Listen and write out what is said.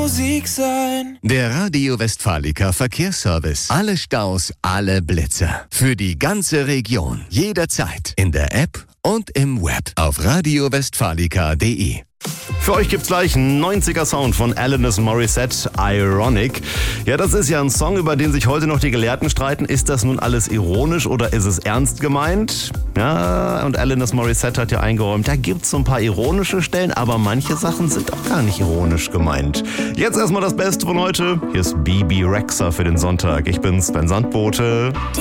Musik sein. Der Radio Westfalica Verkehrsservice. Alle Staus, alle Blitzer. Für die ganze Region. Jederzeit. In der App und im Web. Auf radiowestfalica.de. Für euch gibt's gleich einen 90er-Sound von Alanis Morissette, Ironic. Ja, das ist ja ein Song, über den sich heute noch die Gelehrten streiten. Ist das nun alles ironisch oder ist es ernst gemeint? Ja, und Alanis Morissette hat ja eingeräumt, da gibt's so ein paar ironische Stellen, aber manche Sachen sind auch gar nicht ironisch gemeint. Jetzt erstmal das Beste von heute. Hier ist Bebe Rexha für den Sonntag. Ich bin's, Ben Sandbote.